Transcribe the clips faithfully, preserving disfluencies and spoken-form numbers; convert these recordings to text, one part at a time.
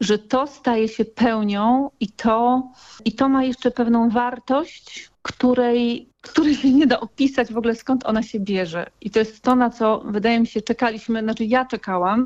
że to staje się pełnią i to, i to ma jeszcze pewną wartość, której, której się nie da opisać w ogóle, skąd ona się bierze. I to jest to, na co wydaje mi się czekaliśmy, znaczy ja czekałam,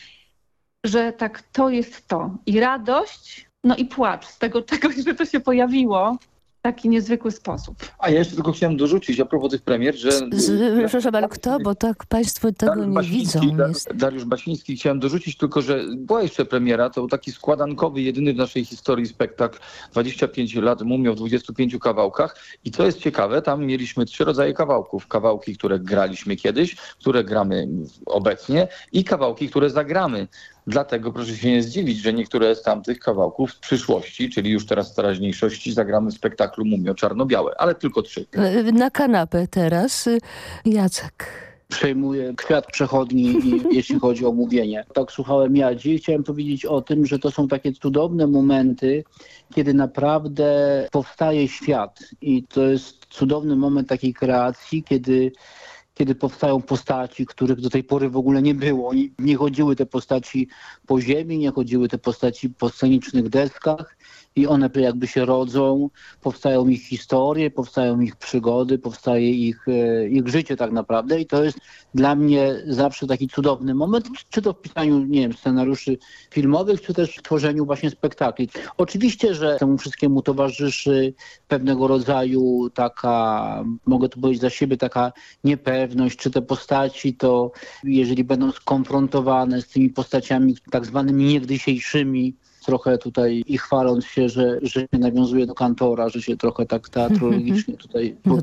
że tak to jest to. I radość, no i płacz z tego czegoś, że to się pojawiło w taki niezwykły sposób. A ja jeszcze tylko chciałem dorzucić a propos tych premier, że... Przepraszam, ale kto? Bo tak państwo tego Dariusz nie Basiński, widzą. Dar- Jest. Dariusz Basiński. Chciałem dorzucić tylko, że była jeszcze premiera, to był taki składankowy, jedyny w naszej historii spektakl, dwadzieścia pięć lat Mumio w dwudziestu pięciu kawałkach. I co jest ciekawe, tam mieliśmy trzy rodzaje kawałków. Kawałki, które graliśmy kiedyś, które gramy obecnie i kawałki, które zagramy. Dlatego proszę się nie zdziwić, że niektóre z tamtych kawałków w przyszłości, czyli już teraz w teraźniejszości, zagramy w spektaklu Mumio czarno-białe, ale tylko trzy. Na kanapę teraz Jacek. Przejmuje kwiat przechodni, i, jeśli chodzi o mówienie. Tak słuchałem Jadzi i chciałem powiedzieć o tym, że to są takie cudowne momenty, kiedy naprawdę powstaje świat i to jest cudowny moment takiej kreacji, kiedy kiedy powstają postaci, których do tej pory w ogóle nie było. Nie chodziły te postaci po ziemi, nie chodziły te postaci po scenicznych deskach i one jakby się rodzą, powstają ich historie, powstają ich przygody, powstaje ich, ich życie tak naprawdę i to jest dla mnie zawsze taki cudowny moment, czy to w pisaniu, nie wiem, scenariuszy filmowych, czy też w tworzeniu właśnie spektakli. Oczywiście, że temu wszystkiemu towarzyszy pewnego rodzaju taka, mogę tu powiedzieć za siebie, taka niepewność, czy te postaci to, jeżeli będą skonfrontowane z tymi postaciami tak zwanymi niegdysiejszymi, trochę tutaj i chwaląc się, że, że się nawiązuje do Kantora, że się trochę tak teatrologicznie tutaj no,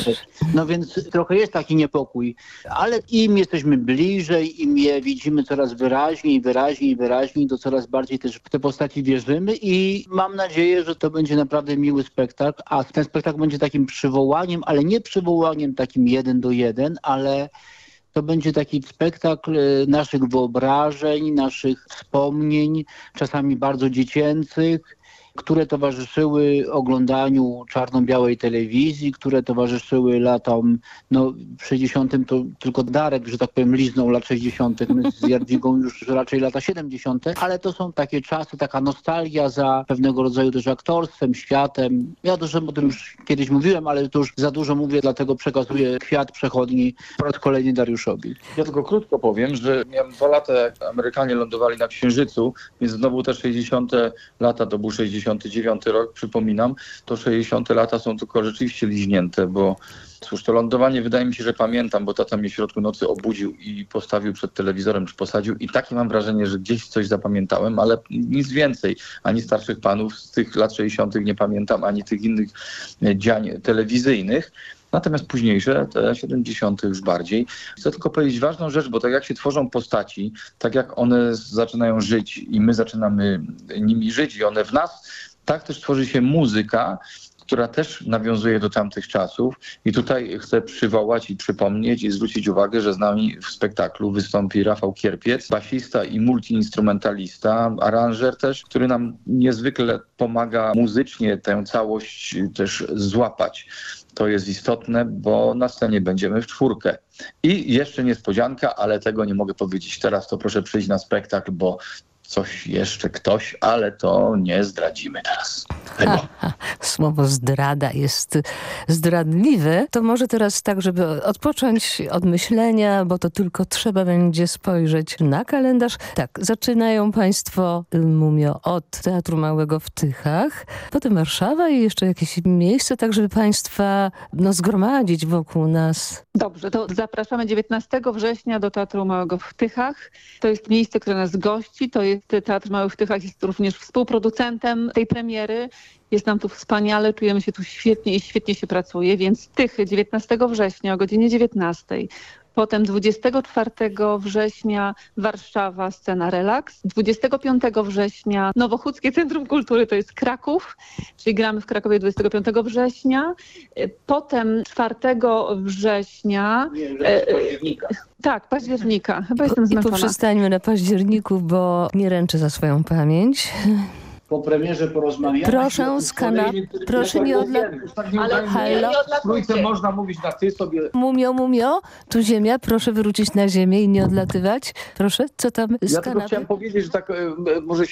no więc trochę jest taki niepokój, ale im jesteśmy bliżej, im je widzimy coraz wyraźniej, wyraźniej, wyraźniej, to coraz bardziej też w te postaci wierzymy i mam nadzieję, że to będzie naprawdę miły spektakl, a ten spektakl będzie takim przywołaniem, ale nie przywołaniem takim jeden do jeden, ale to będzie taki spektakl naszych wyobrażeń, naszych wspomnień, czasami bardzo dziecięcych, które towarzyszyły oglądaniu czarno-białej telewizji, które towarzyszyły latom, no w sześćdziesiątym to tylko Darek, że tak powiem, liznął lat sześćdziesiątych, my z Jadwigą już raczej lata siedemdziesiąte, ale to są takie czasy, taka nostalgia za pewnego rodzaju też aktorstwem, światem. Ja dużo o tym już kiedyś mówiłem, ale to już za dużo mówię, dlatego przekazuję kwiat przechodni po raz kolejny Dariuszowi. Ja tylko krótko powiem, że miałem dwa lata, jak Amerykanie lądowali na Księżycu, więc znowu te sześćdziesiąte lata, to był sześćdziesiąty dziewiąty rok, przypominam, to sześćdziesiąte lata są tylko rzeczywiście liźnięte, bo cóż, to lądowanie wydaje mi się, że pamiętam, bo tata mnie w środku nocy obudził i postawił przed telewizorem, czy posadził i takie mam wrażenie, że gdzieś coś zapamiętałem, ale nic więcej. Ani starszych panów z tych lat sześćdziesiątych nie pamiętam, ani tych innych działań telewizyjnych. Natomiast późniejsze, te siedemdziesiąte już bardziej. Chcę tylko powiedzieć ważną rzecz, bo tak jak się tworzą postaci, tak jak one zaczynają żyć i my zaczynamy nimi żyć i one w nas, tak też tworzy się muzyka, która też nawiązuje do tamtych czasów. I tutaj chcę przywołać i przypomnieć i zwrócić uwagę, że z nami w spektaklu wystąpi Rafał Kierpiec, basista i multiinstrumentalista, aranżer też, który nam niezwykle pomaga muzycznie tę całość też złapać. To jest istotne, bo na scenie będziemy w czwórkę. I jeszcze niespodzianka, ale tego nie mogę powiedzieć teraz, to proszę przyjść na spektakl, bo coś jeszcze ktoś, ale to nie zdradzimy teraz. Ha, ha, słowo zdrada jest zdradliwe. To może teraz tak, żeby odpocząć od myślenia, bo to tylko trzeba będzie spojrzeć na kalendarz. Tak, zaczynają państwo Mumio od Teatru Małego w Tychach, potem Warszawa i jeszcze jakieś miejsce, tak żeby państwa no, zgromadzić wokół nas. Dobrze, to zapraszamy dziewiętnastego września do Teatru Małego w Tychach. To jest miejsce, które nas gości, to jest Teatr Mały w Tychach, jest również współproducentem tej premiery. Jest nam tu wspaniale, czujemy się tu świetnie i świetnie się pracuje, więc Tychy dziewiętnastego września o godzinie dziewiętnastej. Potem dwudziestego czwartego września Warszawa, scena Relaks. dwudziestego piątego września Nowochódzkie Centrum Kultury, to jest Kraków, czyli gramy w Krakowie dwudziestego piątego września. Potem czwartego września... Nie, października. Tak, października. Chyba jestem I zmęczona. poprzestańmy na październiku, bo nie ręczę za swoją pamięć. Po premierze porozmawiamy. Proszę z kanapy. Proszę nie odlatywać. Ale halo? w trójce można mówić na ty sobie. Mumio, mumio, tu ziemia, proszę wrócić na ziemię i nie odlatywać. Proszę, co tam z Ja tylko kanapy? chciałem powiedzieć, że tak może